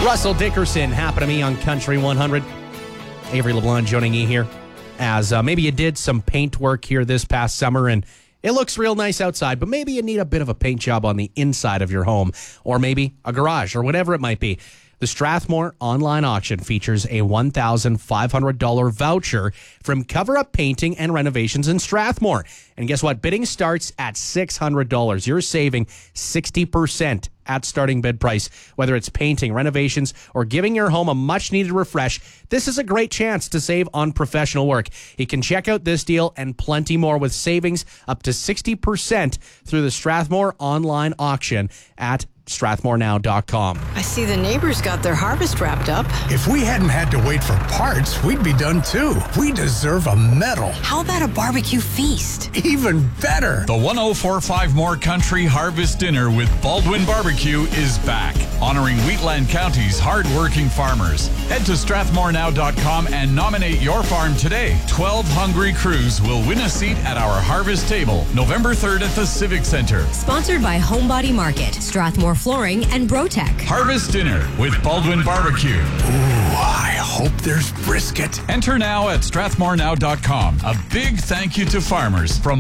Russell Dickerson, Happen to Me on Country 100. Avery LeBlanc joining you here as maybe you did some paint work here this past summer and it looks real nice outside, but maybe you need a bit of a paint job on the inside of your home or maybe a garage or whatever it might be. The Strathmore online auction features a $1,500 voucher from Cover Up Painting and Renovations in Strathmore. And guess what? Bidding starts at $600. You're saving 60% at starting bid price. Whether it's painting, renovations, or giving your home a much-needed refresh, this is a great chance to save on professional work. You can check out this deal and plenty more with savings up to 60% through the Strathmore online auction at strathmorenow.com. I see the neighbors got their harvest wrapped up. If we hadn't had to wait for parts, we'd be done too. We deserve a medal. How about a barbecue feast? Even better. The 1045 More Country Harvest Dinner with Baldwin Barbecue is back, honoring Wheatland County's hard-working farmers. Head to strathmorenow.com and nominate your farm today. 12 hungry crews will win a seat at our harvest table November 3rd at the Civic Center. Sponsored by Homebody Market, Strathmore Flooring, and Brotech. Harvest Dinner with Baldwin Barbecue. Ooh, I hope there's brisket. Enter now at strathmorenow.com. A big thank you to farmers from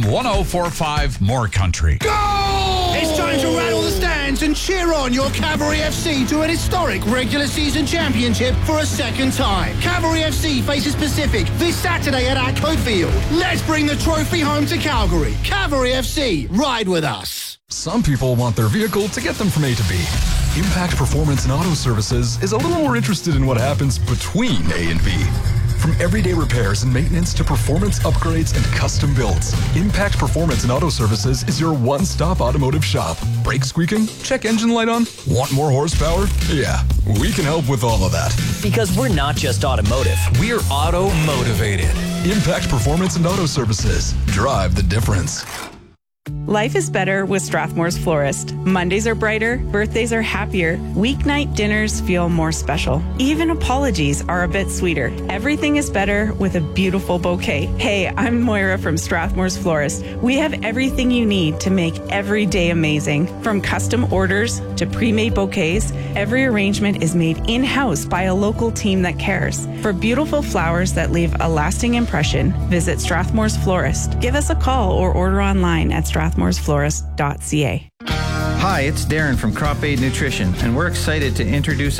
1045 More Country. Go! It's time to rattle the stands and cheer on your Cavalry FC to an historic regular season championship for a second time. Cavalry FC faces Pacific this Saturday at Atco Field. Let's bring the trophy home to Calgary. Cavalry FC, ride with us. Some people want their vehicle to get them from A to B. Impact Performance and Auto Services is a little more interested in what happens between A and B. From everyday repairs and maintenance to performance upgrades and custom builds, Impact Performance and Auto Services is your one-stop automotive shop. Brake squeaking? Check engine light on? Want more horsepower? Yeah, we can help with all of that. Because we're not just automotive, we're auto-motivated. Impact Performance and Auto Services. Drive the difference. Life is better with Strathmore's Florist. Mondays are brighter, birthdays are happier, weeknight dinners feel more special. Even apologies are a bit sweeter. Everything is better with a beautiful bouquet. Hey, I'm Moira from Strathmore's Florist. We have everything you need to make every day amazing. From custom orders to pre-made bouquets, every arrangement is made in-house by a local team that cares. For beautiful flowers that leave a lasting impression, visit Strathmore's Florist. Give us a call or order online at strathmoresflorist.ca. Hi, it's Darren from Crop Aid Nutrition, and we're excited to introduce